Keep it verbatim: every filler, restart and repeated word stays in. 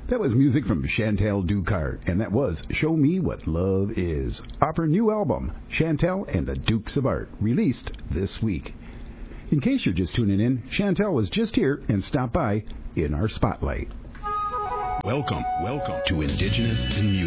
That was music from Chantal Ducart, and that was Show Me What Love Is, off her new album, Chantal and the Dukes of Art, released this week. In case you're just tuning in, Chantal was just here and stopped by in our spotlight. Welcome, welcome to Indigenous in Music.